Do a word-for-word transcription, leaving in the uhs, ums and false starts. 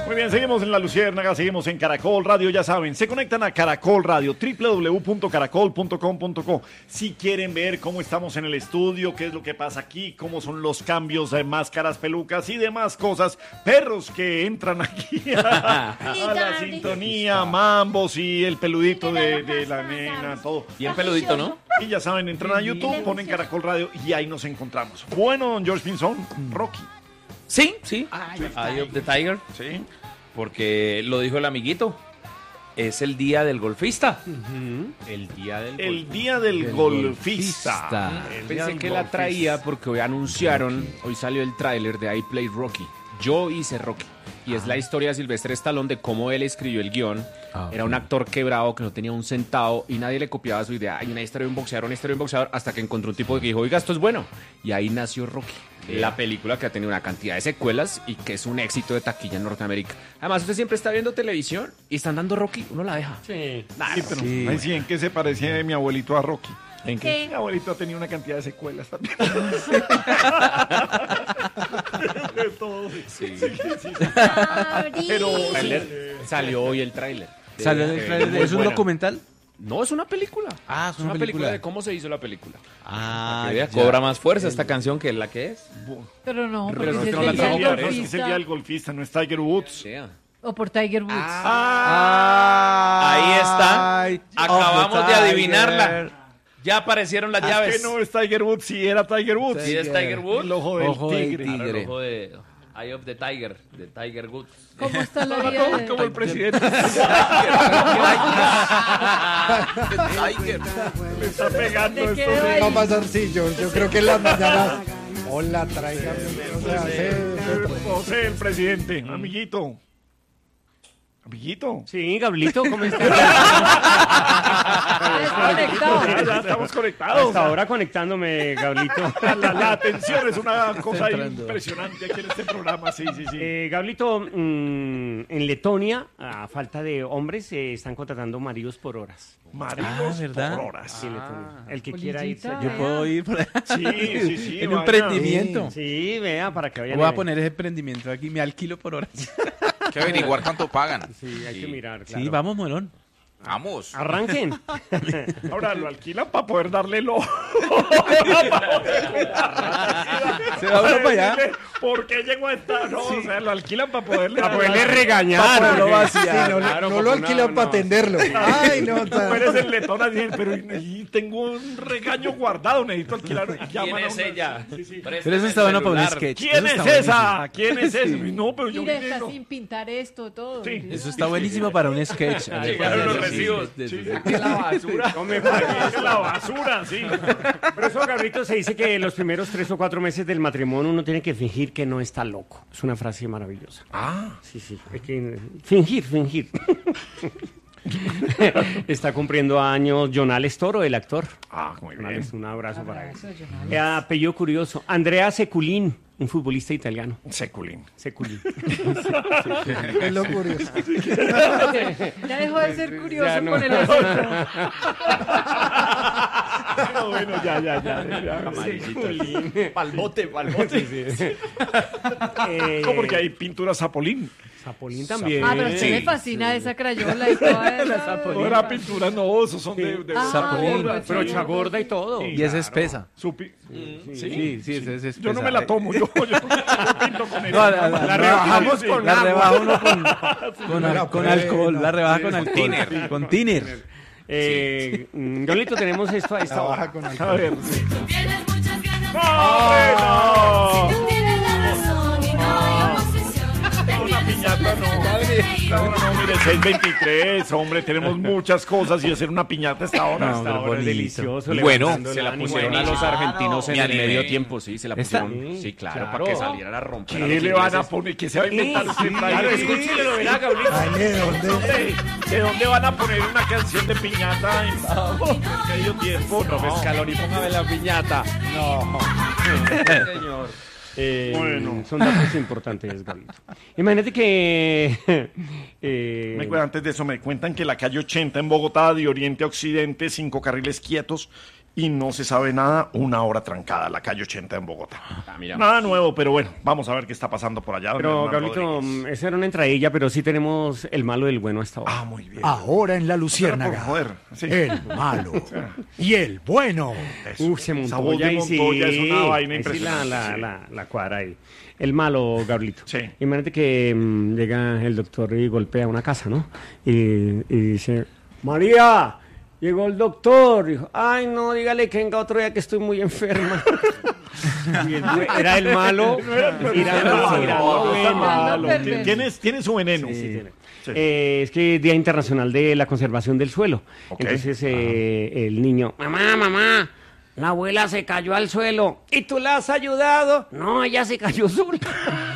Muy bien, seguimos en La Luciérnaga, seguimos en Caracol Radio, ya saben, se conectan a Caracol Radio, doble u doble u doble u punto caracol punto com punto co. Si quieren ver cómo estamos en el estudio, qué es lo que pasa aquí, cómo son los cambios de máscaras, pelucas y demás cosas, perros que entran aquí a, a la sintonía, mambos y el peludito de, de la nena, todo. Bien peludito, ¿no? Y ya saben, entran a YouTube, ponen Caracol Radio y ahí nos encontramos. Bueno, don George Pinzón, Rocky. Sí, sí. Eye of the Tiger. Sí. Porque lo dijo el amiguito. Es el día del golfista. Uh-huh. El día del El golfista. día del, del golfista. golfista. El Pensé del que golfista. la traía porque hoy anunciaron, hoy salió el tráiler de I Played Rocky. Yo hice Rocky. Y es la historia de Sylvester Stallone de cómo él escribió el guión. Ah, okay. Era un actor quebrado que no tenía un centavo y nadie le copiaba su idea. Hay una historia de un boxeador, una historia de un boxeador, hasta que encontró un tipo que dijo, oiga, esto es bueno. Y ahí nació Rocky. Yeah. La película que ha tenido una cantidad de secuelas y que es un éxito de taquilla en Norteamérica. Además, usted siempre está viendo televisión y están dando Rocky, uno la deja. Sí, nah, sí pero sí. Sí, ¿en qué se parecía mi abuelito a Rocky? ¿En qué? Mi abuelito ha tenido una cantidad de secuelas también. De todo. Sí. Sí, sí, sí. Pero sí. Salió hoy el tráiler. ¿Salió el tráiler? ¿Es un documental? No, es una película. Ah, es una, una película. película de cómo se hizo la película. Ah, Para que vea, cobra más fuerza esta canción que la que es. Pero no, porque Pero es, no, el no, día no, del es el día del golfista, no es Tiger Woods. Yeah. O por Tiger Woods. Ah, ahí está. Acabamos de adivinarla. Ya aparecieron las ah, llaves. Que no es Tiger Woods, sí era Tiger Woods. Sí es Tiger Woods. El ojo del ojo tigre. Del tigre. Claro, el ojo de Eye of the Tiger, de Tiger Woods. ¿Cómo está la vida? Como, de... como el presidente. Tiger. Le está pegando esto. Va a pasar, sí, yo, yo creo que en las mañanas. Hola, traigan. O sea, sí, José, el presidente, amiguito. Amiguito. Sí, Gablito, ¿cómo estás? Conectado. Ya, ya estamos conectados. Hasta ahora conectándome, Gablito. La, la, la atención es una cosa impresionante aquí en este programa, sí, sí, sí. Eh, Gablito, mmm, en Letonia, a falta de hombres, eh, están contratando maridos por horas. Maridos ah, ¿verdad? por horas. Sí, Letonia. El que Polillita, quiera irse. Yo puedo ir por allá. Sí, sí, sí. En un vaya. emprendimiento. Sí, vea, para que vayan. Voy a poner ese emprendimiento aquí, me alquilo por horas. Hay que averiguar cuánto pagan. Sí, hay sí. que mirar, claro. Sí, vamos, Morón. Vamos. Arranquen. Ahora lo alquilan para poder darle lo. Se va uno para allá. ¿Por qué llegó a esta? No, sí. O sea, lo alquilan para poderle. Para poderle regañar. Para poderlo porque- vaciar. Sí, no, Claro, no porque lo alquilan no, para no. atenderlo. Ay, no. Tú eres el letón así, pero y, y tengo un regaño guardado, necesito alquilar. Y ¿Quién bueno, es ella? Sí, sí. Pero eso está bueno para un sketch. ¿Quién Eso es está esa? ¿Quién es esa? No, pero yo Mira, vine, está no. sin pintar esto, todo. Sí. buenísimo. Eso está buenísimo para un sketch. Llegaron los recibos. Sí, sí, sí. De la basura. No me pagues. Es la basura, sí. Pero eso, Gabrielito, se dice que los primeros tres o cuatro meses del matrimonio uno tiene que fingir que no está loco. Es una frase maravillosa. Ah. Sí, sí. Hay que fingir, fingir. Está cumpliendo años Jonales Toro, el actor. Ah, muy bien. Jonales, un abrazo para él. Abrazo, Jonales. Eh, apellido curioso. Andrea Seculín, un futbolista italiano. Seculín. Seculín. Es lo curioso. Ya dejó de ser curioso Ya no. con el asunto. No, bueno, ya, ya, ya. ya. Seculín. Palbote, palbote. Eh, No, porque hay pintura Zapolín. Zapolín también. Ah, pero a usted Sí. le fascina esa crayola y toda esa... No era pintura, no, esos son de, de Ah, Zapolín. bueno, Pero sí. gorda y todo. Y es espesa. Supi- Sí, sí, es, es espesa. Yo no me la tomo, yo, yo, yo pinto con No, ella. la, la- La la rebajamos sí, con la agua. rebaja uno con, con, al- con bueno. alcohol, la rebaja con alcohol. tiner. Con tiner. Eh, mm, Gablito, tenemos esto a esta Trabaja hora. con A alcohol. ver. Tienes muchas ganas, ¡No, hombre, no! tienes la razón y no hay oposición. Una piñata no. No, no, mire, seis veintitrés, hombre, tenemos muchas cosas y hacer una piñata a esta hora. No, hasta hombre, ahora es bonito. delicioso. Bueno, levantando Se el la ánimo. pusieron a los argentinos en Me el animé. medio tiempo, sí, se la ¿Esta? pusieron. Sí, claro, Claro. para que salieran a romper. a ¿Qué los le van a ingleses. poner? ¿Qué se va a inventar usted? Claro, escúchelo, verá, Gablito. Ay, ¿de dónde? Hombre, ¿de dónde van a poner una canción de piñata en medio tiempo? No, Profe Scaloni, póngame la piñata. no. Señor. Eh, Bueno. Son datos importantes, Gablito. Imagínate que... eh, Me cuentan, antes de eso, me cuentan que la calle ochenta en Bogotá, de oriente a occidente, cinco carriles quietos y no se sabe nada, una hora trancada, la calle ochenta en Bogotá. Ah, mira. Nada nuevo, pero bueno, vamos a ver qué está pasando por allá. don Pero, Hernán Gabrielito, Rodríguez. esa era una entradilla, pero sí tenemos el malo del bueno hasta ahora. Ah, muy bien. Ahora en la Por Luciérnaga. joder, sí. El malo y el bueno. Eso. Uf, se Esa voz Montoya de y sí. Montoya es una vaina ahí sí la, impresionante. la, sí. la, la cuadra ahí. El malo, Gabrielito. Sí. Imagínate que mm, llega el doctor y golpea una casa, ¿no? Y, y dice, María, llegó el doctor. Dijo, ay, no, dígale que venga otro día que estoy muy enferma. Y el- era el malo. Era el malo. No, Era no, está el malo. perverso. Tiene, tiene su veneno. Sí, sí, tiene. Sí. Eh, es que es Día Internacional de la Conservación del Suelo. Ok. Entonces eh, el niño, mamá, mamá, la abuela se cayó al suelo. ¿Y tú la has ayudado? No, ella se cayó sola.